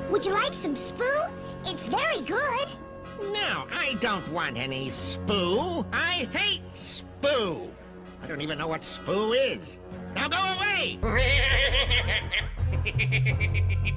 Would you like some spoo? It's very good. No, I don't want any spoo. I hate spoo. I don't even know what spoo is. Now go away!